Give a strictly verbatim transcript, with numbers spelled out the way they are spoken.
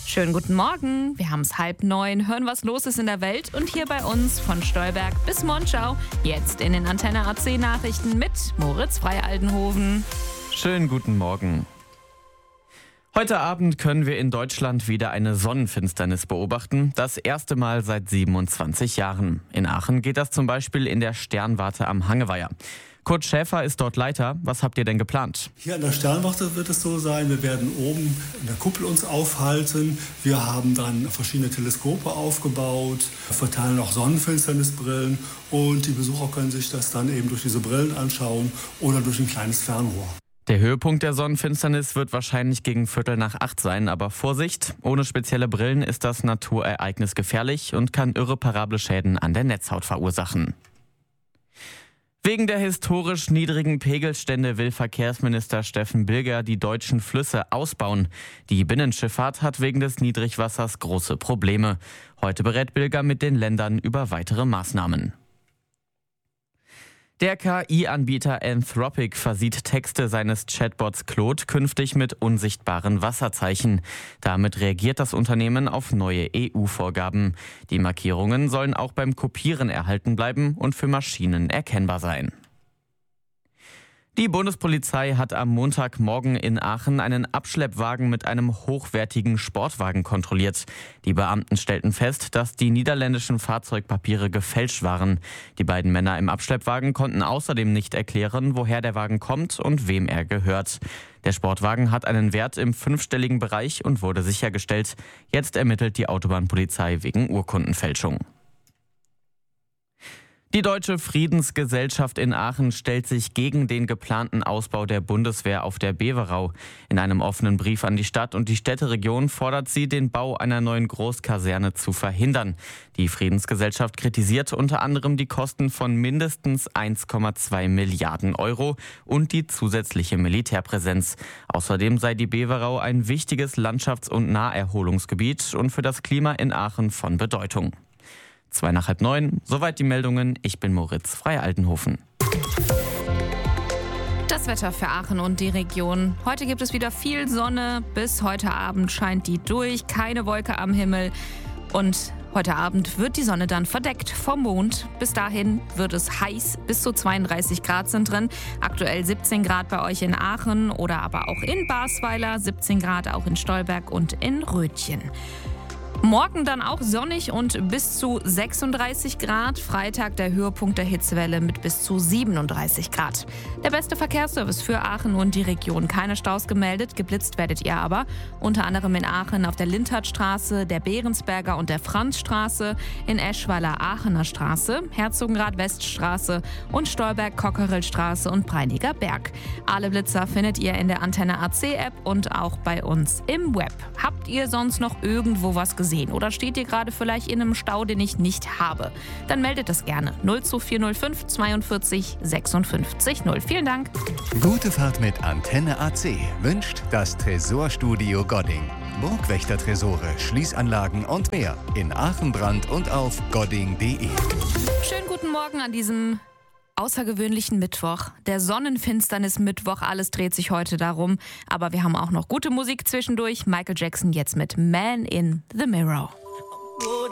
Schönen guten Morgen, wir haben es halb neun, hören, was los ist in der Welt und hier bei uns von Stolberg bis Monschau. Jetzt in den Antenne A C Nachrichten mit Moritz Frei-Aldenhoven. Schönen guten Morgen. Heute Abend können wir in Deutschland wieder eine Sonnenfinsternis beobachten. Das erste Mal seit siebenundzwanzig Jahren. In Aachen geht das zum Beispiel in der Sternwarte am Hangeweiher. Kurt Schäfer ist dort Leiter. Was habt ihr denn geplant? Hier an der Sternwarte wird es so sein, wir werden oben in der Kuppel uns aufhalten. Wir haben dann verschiedene Teleskope aufgebaut, verteilen auch Sonnenfinsternisbrillen und die Besucher können sich das dann eben durch diese Brillen anschauen oder durch ein kleines Fernrohr. Der Höhepunkt der Sonnenfinsternis wird wahrscheinlich gegen Viertel nach acht sein, aber Vorsicht, ohne spezielle Brillen ist das Naturereignis gefährlich und kann irreparable Schäden an der Netzhaut verursachen. Wegen der historisch niedrigen Pegelstände will Verkehrsminister Steffen Bilger die deutschen Flüsse ausbauen. Die Binnenschifffahrt hat wegen des Niedrigwassers große Probleme. Heute berät Bilger mit den Ländern über weitere Maßnahmen. Der K I-Anbieter Anthropic versieht Texte seines Chatbots Claude künftig mit unsichtbaren Wasserzeichen. Damit reagiert das Unternehmen auf neue E U-Vorgaben. Die Markierungen sollen auch beim Kopieren erhalten bleiben und für Maschinen erkennbar sein. Die Bundespolizei hat am Montagmorgen in Aachen einen Abschleppwagen mit einem hochwertigen Sportwagen kontrolliert. Die Beamten stellten fest, dass die niederländischen Fahrzeugpapiere gefälscht waren. Die beiden Männer im Abschleppwagen konnten außerdem nicht erklären, woher der Wagen kommt und wem er gehört. Der Sportwagen hat einen Wert im fünfstelligen Bereich und wurde sichergestellt. Jetzt ermittelt die Autobahnpolizei wegen Urkundenfälschung. Die Deutsche Friedensgesellschaft in Aachen stellt sich gegen den geplanten Ausbau der Bundeswehr auf der Beverau. In einem offenen Brief an die Stadt und die Städteregion fordert sie, den Bau einer neuen Großkaserne zu verhindern. Die Friedensgesellschaft kritisiert unter anderem die Kosten von mindestens eins Komma zwei Milliarden Euro und die zusätzliche Militärpräsenz. Außerdem sei die Beverau ein wichtiges Landschafts- und Naherholungsgebiet und für das Klima in Aachen von Bedeutung. Zwei nach halb neun, soweit die Meldungen. Ich bin Moritz Frei-Aldenhoven. Das Wetter für Aachen und die Region. Heute gibt es wieder viel Sonne. Bis heute Abend scheint die durch. Keine Wolke am Himmel. Und heute Abend wird die Sonne dann verdeckt vom Mond. Bis dahin wird es heiß. Bis zu zweiunddreißig Grad sind drin. Aktuell siebzehn Grad bei euch in Aachen oder aber auch in Basweiler. siebzehn Grad auch in Stolberg und in Rötchen. Morgen dann auch sonnig und bis zu sechsunddreißig Grad. Freitag der Höhepunkt der Hitzewelle mit bis zu siebenunddreißig Grad. Der beste Verkehrsservice für Aachen und die Region. Keine Staus gemeldet, geblitzt werdet ihr aber. Unter anderem in Aachen auf der Linthardstraße, der Behrensberger und der Franzstraße, in Eschweiler Aachener Straße, Herzogenrath-Weststraße und Stolberg-Kockerelstraße und Breiniger Berg. Alle Blitzer findet ihr in der Antenne A C App und auch bei uns im Web. Habt ihr sonst noch irgendwo was gesehen? Oder steht ihr gerade vielleicht in einem Stau, den ich nicht habe? Dann meldet es gerne. null zwei vier null fünf zweiundvierzig sechsundfünfzig null. Vielen Dank. Gute Fahrt mit Antenne A C wünscht das Tresorstudio Godding. Burgwächter-Tresore, Schließanlagen und mehr in Aachen-Brand und auf godding punkt de. Schönen guten Morgen an diesem außergewöhnlichen Mittwoch. Der Sonnenfinsternis-Mittwoch, alles dreht sich heute darum. Aber wir haben auch noch gute Musik zwischendurch. Michael Jackson jetzt mit Man in the Mirror.